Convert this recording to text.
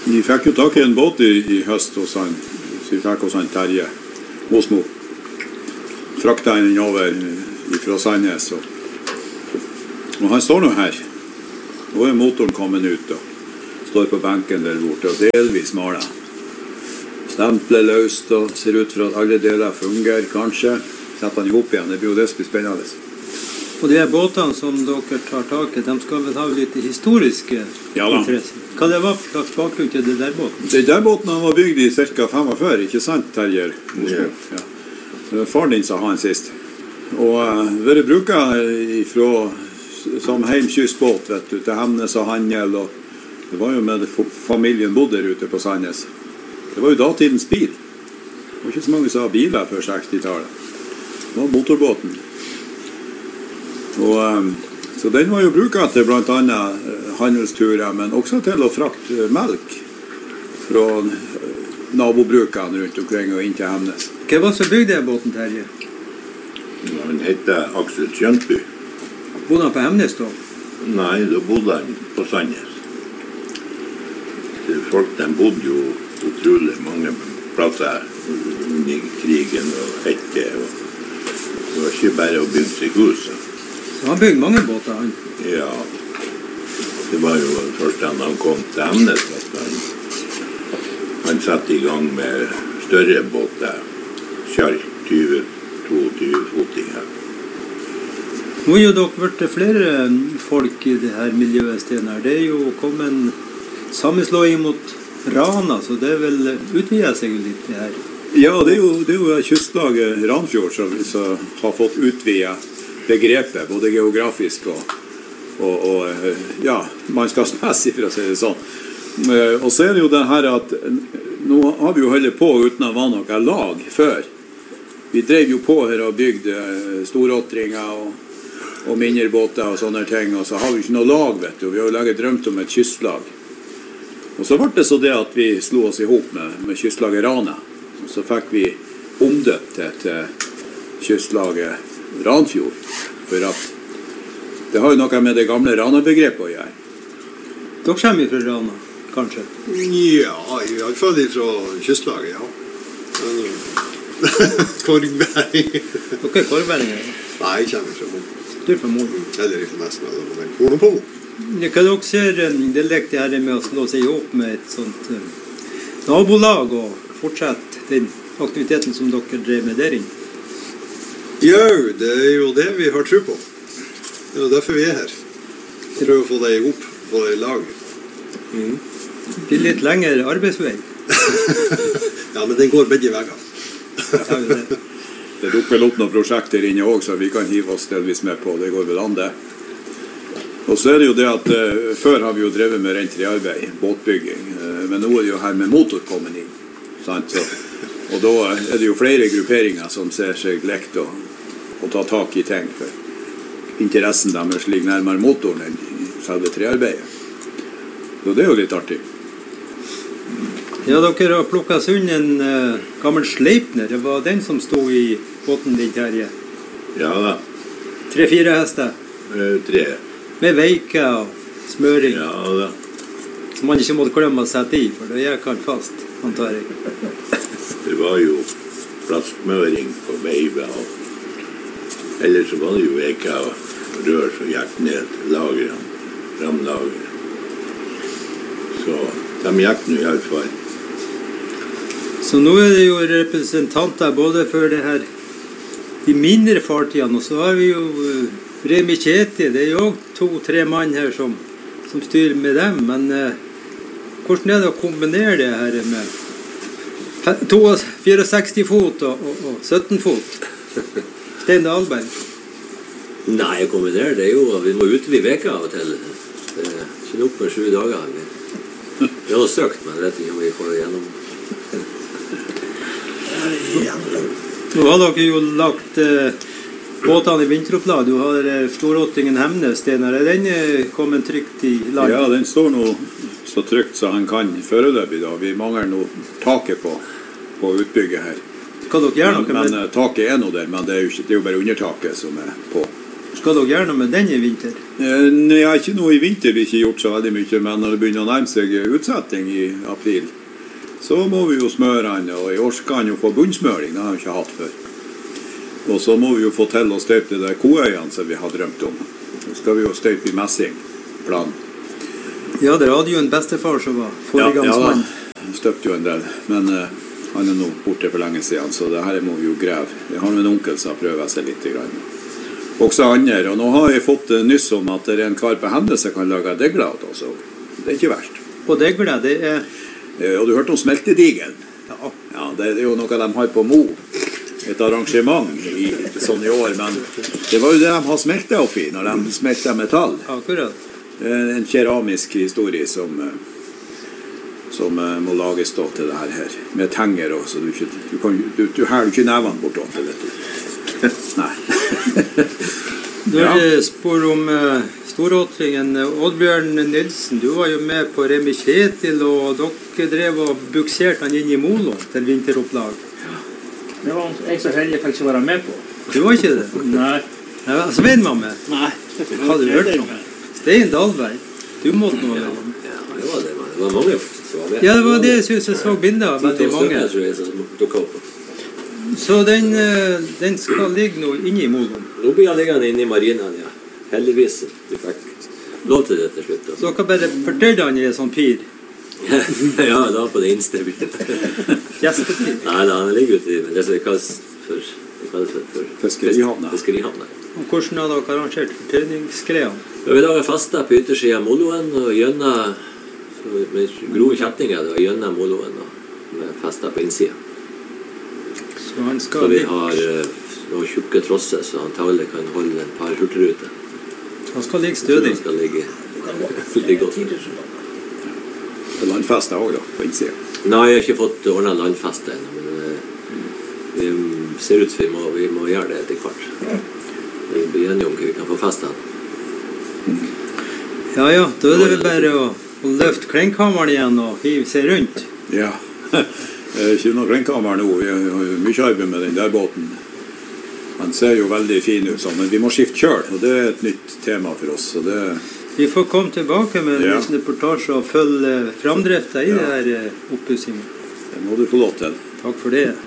Vi fikk jo tak i en båt i høst hos han, så vi fikk hos han Terje Mosmo. Frakta han over fra Sandnes, og han står nå her. Nå er motoren kommet ut og står på benken der borte, og delvis maler. Stempler løst og ser ut for at alle deler fungerer, kanskje. Setter han ihop igjen, det blir jo det som blir spennende. Og de her båtene som dere tar tak i, de skal vel ha litt historiske interesser. Hva det var for slags bakgrunn til det der båten? Det der båten var bygd i ca. 45, ikke sant, Terje? Ja. Faren din sa han sist. Og vært bruket som heimkystbåt, vet du, til Hemnes og Handel, og det var jo med familien bodde der ute på Sandnes. Det var jo datidens bil. Det var ikke så mange som hadde biler før 60-tallet. Det var motorbåten. Så den var jo bruket til blant annet handelsturer, men også til å frakte melk fra nabobrukene rundt omkring og inn til Hemnes. Hva var så bygde båten, Terje? Han heter Aksel Kjøntby. Bodde han på Hemnes da? Nei, da bodde han på Sandnes. Folk, de bodde jo utrolig mange plasser under krigen og etter. Det var ikke bare å bygge seg hus. Så han bygde mange båter, han? Ja. Det var jo først da han kom til Hemnes at han satte i gang med større båter. Kjark 20-22 fotinger. Nå er jo dere vært flere folk i det her miljøet, Stenar. Det er jo kommet en sammenslåing mot Rana, så det vil utvide seg litt det her. Ja, det er jo kystlaget Ranfjord som har fått utvidet begrepet, både geografisk og ja, mannskapsmessig, for å si det sånn. Og så er det jo det her at nå har vi jo holdt på uten å være noe lag før. Vi drev jo på her og bygde storåtringer og mindre båter og sånne ting, og så har vi ikke noe lag, vet du. Vi har jo laget drømt om et kystlag. Og så ble det så det at vi slo oss ihop med kystlaget Rana. Og så fikk vi omdøpt til kystlaget Ranfjord, for at det har jo noe med det gamle Rana-begrepet å gjøre. Dere kommer fra Rana, kanskje? Ja, i alle fall fra kystlaget, ja. Korgberg. Dere er korgberger? Nei, jeg kommer fra Mo. Du er fra Mo? Eller fra nesten, men Korn på Mo. Hva dere ser, det lekte her med å slå seg ihop med et sånt nabolag og fortsette den aktiviteten som dere drev med der inne? Ja, det er jo det vi har tro på. Det er jo derfor vi er her. Prøver å få det ihop, få det i lag. Det blir litt lengre arbeidsvei. Ja, men den går begge veier. Det dukker vel opp noen prosjekter inne også, så vi kan hive oss delvis med på. Det går vel an det. Og så er det jo det at før har vi jo drevet med rent trearbeid, båtbygging, men nå er det jo her med motor kommet inn, sant? Og da er det jo flere grupperinger som ser seg lekt å ta tak i ting, for interessen deres ligger nærmere motoren enn selve trearbeidet. Så det er jo litt artig. Ja, dere har plukket sund en gammel Sleipner. Det var den som stod i båten din, Terje. Ja da. 3-4 hester? 3. Med veike og smøring. Ja da. Som man ikke måtte glemme å sette i, for det gikk han fast, antar jeg. Det var jo plastmøring på veivet, og ellers så var det jo veike og rør som gikk ned lagrene, framlagrene. Så de gikk nå i alle fall. Så nå er det jo representanter både for det her, de mindre fartidene, og så har vi jo Remi Kjeti. Det er jo 2-3 mann her som styrer med dem, men hvordan er det å kombinere det her med 64 fot og 17 fot? Stein Dahlberg? Nei, å kombinere det er jo at vi må utvide veka av og til. Det er ikke nok med 7 dager. Vi har søkt, men vet ikke om vi får det gjennom. Nå har dere jo lagt båtene i vinteropplag. Du har Storåtringen Hemnes, Stenar. Er den kommet trygt i land? Ja, den står nå så trygt så han kan foreløpig da. Vi mangler nå taket på utbygget her. Skal dere gjøre noe med? Men taket er nå der, men det er jo bare undertaket som er på. Skal dere gjøre noe med den i vinter? Nei, ikke noe i vinter vi ikke gjort så veldig mye, men når det begynner å nærme seg utsetting i april, så må vi jo smøre den, og i år skal han jo få bunnsmøring, det har han ikke hatt før. Og så må vi jo få til å støype de der koøyene som vi har drømt om. Så skal vi jo støype i messing, planen. Ja, dere hadde jo en bestefar som var foregangsmann. Ja, han støpte jo en del, men han nå borte for lenge siden, så det her må vi jo greve. Vi har en onkel som prøver seg litt grann. Også andre, og nå har jeg fått nyss om at det en kar på henne som kan lage degler til oss også. Det ikke verst. Og degler, det Og du hørte om smeltedigelen? Ja. Ja, det jo noe de har på Mo. Et arrangement sånn i år, men det var jo det de har smeltet oppi når de smeltet metall. Akkurat. Det en keramisk historie som må lages da til det her, med tenger også, du her ikke nevene bortåt, vet du. Nei. Du spør om Storåtringen. Oddbjørn Nilsen, du var jo med på Remi Kjetil, og dere drev og bukserte han inn i Molo til vinteropplag. Det var jeg så heldig fikk ikke være med på. Du var ikke det? Nei. Svein var med? Nei. Hadde du hørt om? Stein Dahlberg, du måtte noe med. Ja, det var det. Det var mange som var med. Ja, det var det jeg synes jeg så bilder av, veldig mange. Så den skal ligge nå inne i Molo. Nå blir han liggende inne i marinen, ja. Heldigvis. Vi fikk lov til det til slutt. Så dere bare fortøyde han i en sånn pir? Ja, da på det innste byen. Gjestepir? Nei, han ligger ute i det som vi kalles for Fiskerihavna. Og hvordan har dere arrangert fortøyningsgreiene? Ja, vi lager fasta på yttersiden av Moloen, og gjønner med grove kjettinger, og gjønner Moloen med festa på innsiden. Så vi har noen tjukke trosser, så antagelig kan holde en par hurtigruter. Han skal ligge stødig. Han skal ligge godt. Landfeste også da, på innsiden. Nei, jeg har ikke fått ordnet landfeste ennå, men vi ser ut som vi må gjøre det etter hvert. Vi blir enige om hva vi kan få festet. Ja, da er det bare å løfte klenkhammeren igjen og hive seg rundt. Ja, det er ikke noe klenkhammer nå. Vi har jo mye arbeid med den der båten. Han ser jo veldig fin ut, men vi må skifte kjøl, og det er et nytt tema for oss. Så det... Vi får komme tilbake med en liten reportasje og følge framdriften i det her oppussingen. Det må du få lov til. Takk for det.